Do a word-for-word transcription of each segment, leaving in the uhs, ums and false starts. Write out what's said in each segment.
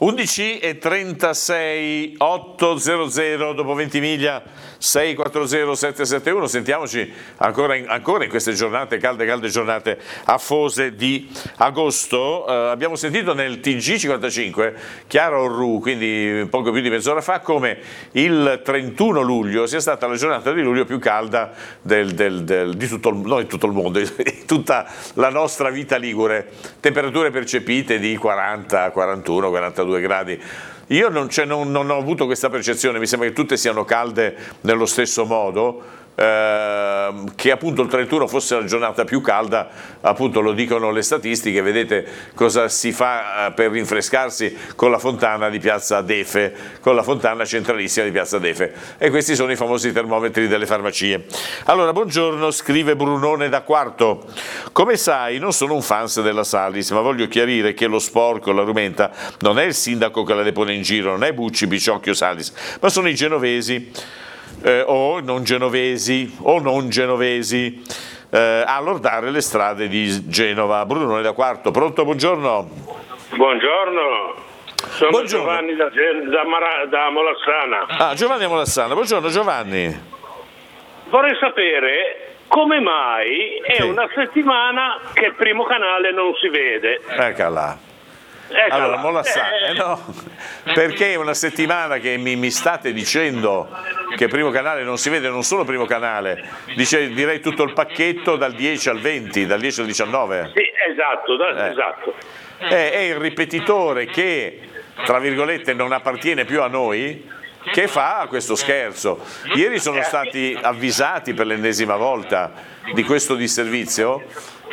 undici e trentasei, ottocento dopo Ventimiglia, sei quattro zero sette sette uno. Sentiamoci ancora in, ancora in queste giornate, calde calde giornate afose di agosto. Eh, abbiamo sentito nel T G cinquantacinque Chiara Orru, quindi poco più di mezz'ora fa, come il trentuno luglio sia stata la giornata di luglio più calda del, del, del, di tutto il, no, di tutto il mondo, di tutta la nostra vita ligure. Temperature percepite di quaranta, quarantuno, quarantadue gradi. Io non, cioè, non, non ho avuto questa percezione, mi sembra che tutte siano calde nello stesso modo. Eh, che appunto il trentuno fosse la giornata più calda, appunto lo dicono le statistiche. Vedete cosa si fa per rinfrescarsi con la fontana di Piazza Defe, con la fontana centralissima di Piazza Defe, e questi sono i famosi termometri delle farmacie. Allora, buongiorno, scrive Brunone da Quarto. Come sai, non sono un fans della Salis, ma voglio chiarire che lo sporco, la rumenta, non è il sindaco che la depone in giro, non è Bucci, Picciocchio, Salis, ma sono i genovesi. Eh, o non genovesi o non genovesi eh, a lordare le strade di Genova. Brunone da Quarto, pronto? Buongiorno. Buongiorno, sono Buongiorno. Giovanni da, da, Mara, da Molassana. Ah, Giovanni da Molassana, buongiorno Giovanni. Vorrei sapere come mai è Sì. una settimana che il primo canale non si vede. Eccola. Eccola. Allora, Molassana, eh no, perché è una settimana che mi, mi state dicendo che Primo Canale non si vede, non solo Primo Canale, dice, direi tutto il pacchetto dal dieci al venti, dal dieci al diciannove. Sì, esatto, da, Eh. esatto. È, è il ripetitore che, tra virgolette, non appartiene più a noi, che fa questo scherzo. Ieri sono stati avvisati per l'ennesima volta di questo disservizio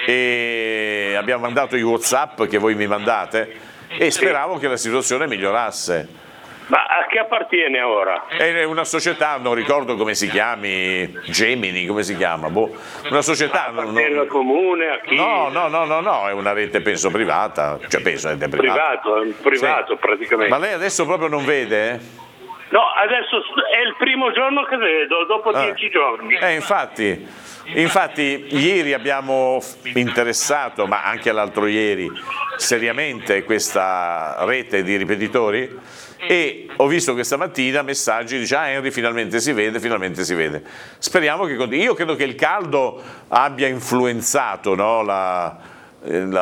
e abbiamo mandato i WhatsApp che voi mi mandate e speravo che la situazione migliorasse. Ma a che appartiene ora? È una società, non ricordo come si chiami, Gemini, come si chiama? Boh, una società. Appartiene al comune, a chi? No, no, no, no, no, è una rete penso privata, cioè penso è privata. Privato, è un privato Sì. praticamente. Ma lei adesso proprio non vede? No, adesso è il primo giorno che vedo, dopo Ah. dieci giorni. Eh, infatti, infatti ieri abbiamo interessato, ma anche l'altro ieri, seriamente questa rete di ripetitori e ho visto questa mattina messaggi, dice ah Henry finalmente si vede, finalmente si vede. Speriamo che continui. Io credo che il caldo abbia influenzato, no, la, la